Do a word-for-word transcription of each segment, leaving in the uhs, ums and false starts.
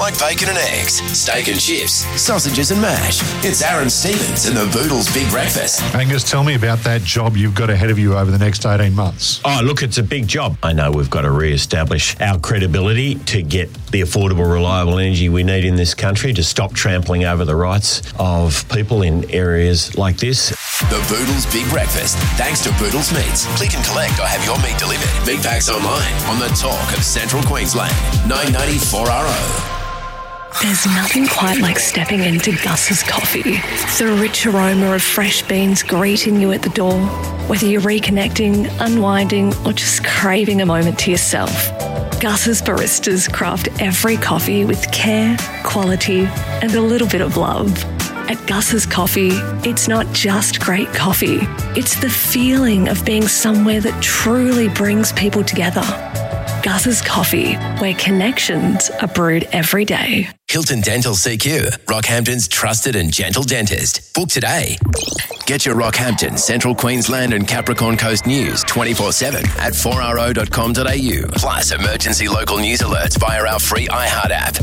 like bacon and eggs, steak and chips, sausages and mash. It's Aaron Stevens and the Boodles Big Breakfast. Angus, tell me about that job you've got ahead of you over the next eighteen months. Oh, look, it's a big job. I know we've got to re-establish our credibility to get the affordable, reliable energy we need in this country to stop trampling over the rights of people in areas like this. The Boodles Big Breakfast, thanks to Boodles Meats. Click and collect or have your meat delivered. Big packs online on the talk of Central Queensland. nine ninety-four R O. There's nothing quite like stepping into Gus's Coffee. The rich aroma of fresh beans greeting you at the door. Whether you're reconnecting, unwinding, or just craving a moment to yourself, Gus's baristas craft every coffee with care, quality, and a little bit of love. At Gus's Coffee, it's not just great coffee. It's the feeling of being somewhere that truly brings people together. Gus's Coffee, where connections are brewed every day. Hilton Dental C Q, Rockhampton's trusted and gentle dentist. Book today. Get your Rockhampton, Central Queensland and Capricorn Coast news twenty-four seven at four r o dot com dot a u. Plus emergency local news alerts via our free iHeart app.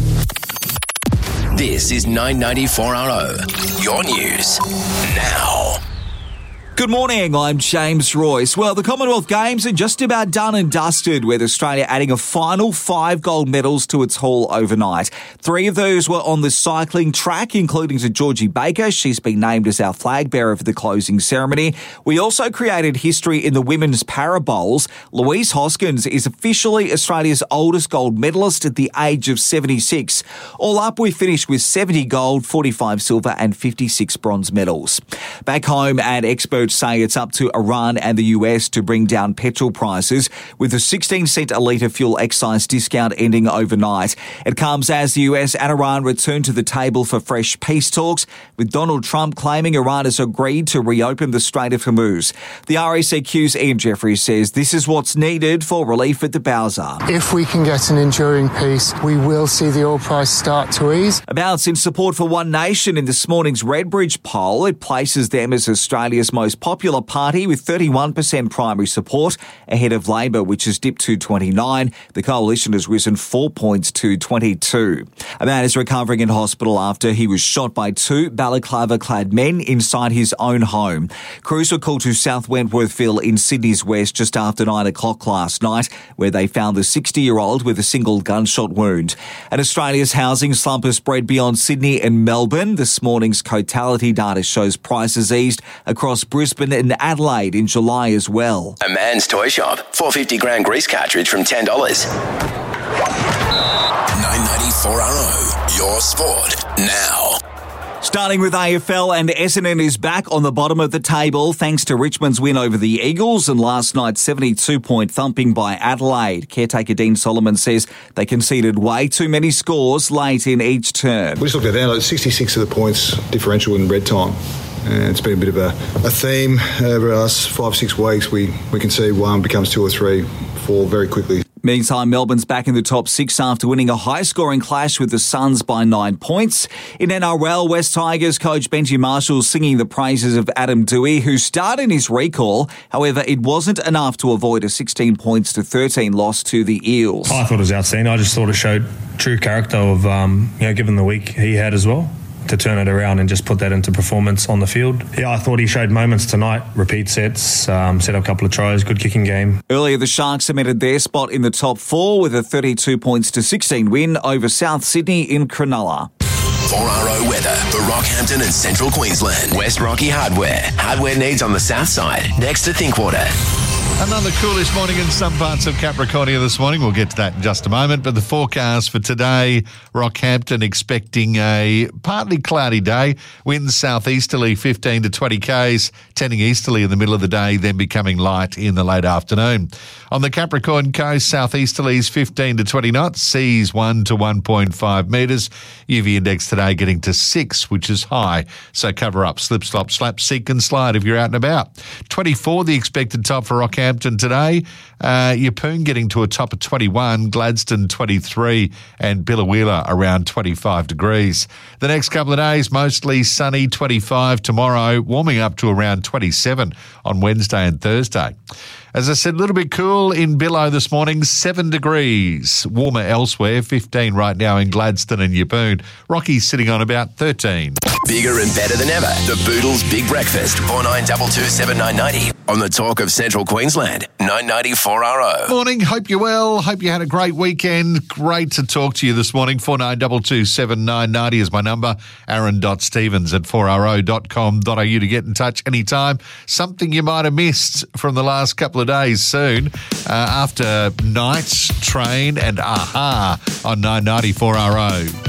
This is nine ninety-four R O, your news now. Good morning, I'm James Royce. Well, the Commonwealth Games are just about done and dusted, with Australia adding a final five gold medals to its haul overnight. Three of those were on the cycling track, including to Georgie Baker. She's been named as our flag bearer for the closing ceremony. We also created history in the women's para bowls. Louise Hoskins is officially Australia's oldest gold medalist at the age of seventy-six. All up, we finished with seventy gold, forty-five silver and fifty-six bronze medals. Back home, and experts say it's up to Iran and the U S to bring down petrol prices, with the sixteen cent a litre fuel excise discount ending overnight. It comes as the U S and Iran return to the table for fresh peace talks, with Donald Trump claiming Iran has agreed to reopen the Strait of Hormuz. The R A C Q's Ian Jeffries says this is what's needed for relief at the Bowser. If we can get an enduring peace, we will see the oil price start to ease. A bounce in support for One Nation in this morning's Redbridge poll. It places them as Australia's most popular party with thirty-one percent primary support, ahead of Labor, which has dipped to twenty-nine. The coalition has risen four points to twenty-two. A man is recovering in hospital after he was shot by two balaclava-clad men inside his own home. Crews were called to South Wentworthville in Sydney's west just after nine o'clock last night, where they found the sixty-year-old with a single gunshot wound. And Australia's housing slump has spread beyond Sydney and Melbourne. This morning's Cotality data shows prices eased across Brisbane and Adelaide in July as well. A man's toy shop, four hundred fifty gram grease cartridge from ten dollars. nine ninety-four R O, your sport now. Starting with A F L, and Essendon is back on the bottom of the table thanks to Richmond's win over the Eagles and last night's seventy-two point thumping by Adelaide. Caretaker Dean Solomon says they conceded way too many scores late in each term. We just looked at that, like sixty-six of the points differential in red time. And it's been a bit of a, a theme over the last five, six weeks. We, we can see one becomes two or three, four very quickly. Meantime, Melbourne's back in the top six after winning a high-scoring clash with the Suns by nine points. In N R L, West Tigers coach Benji Marshall singing the praises of Adam Doueihi, who starred in his recall. However, it wasn't enough to avoid a sixteen points to thirteen loss to the Eels. I thought it was outstanding. I just thought it showed true character of, um, you know, given the week he had as well, to turn it around and just put that into performance on the field. Yeah, I thought he showed moments tonight, repeat sets, um, set up a couple of tries, good kicking game. Earlier, the Sharks cemented their spot in the top four with a thirty-two points to sixteen win over South Sydney in Cronulla. four R O weather for Rockhampton and Central Queensland. West Rocky Hardware. Hardware needs on the south side, next to Thinkwater. Another coolish morning in some parts of Capricornia this morning. We'll get to that in just a moment. But the forecast for today, Rockhampton expecting a partly cloudy day. Winds southeasterly fifteen to twenty kays, tending easterly in the middle of the day, then becoming light in the late afternoon. On the Capricorn coast, southeasterlies fifteen to twenty knots, seas one to one point five metres. U V index today getting to six, which is high. So cover up, slip, slop, slap, seek and slide if you're out and about. twenty-four the expected top for Rockhampton. Rockhampton today. Uh, Yeppoon getting to a top of twenty-one, Gladstone twenty-three, and Biloela around twenty-five degrees. The next couple of days, mostly sunny, twenty-five tomorrow, warming up to around twenty-seven on Wednesday and Thursday. As I said, a little bit cool in Billo this morning, seven degrees. Warmer elsewhere, fifteen right now in Gladstone and Yeppoon. Rocky's sitting on about thirteen. Bigger and better than ever. The Boodles Big Breakfast. four nine two two, seven nine nine zero. On the Talk of Central Queensland. nine ninety four R O. Morning. Hope you're well. Hope you had a great weekend. Great to talk to you this morning. four nine two two, seven nine nine zero is my number. Aaron dot Stevens at four r o dot com dot a u to get in touch anytime. Something you might have missed from the last couple of days soon. Uh, after Nights, Train and Aha on nine ninety four R O.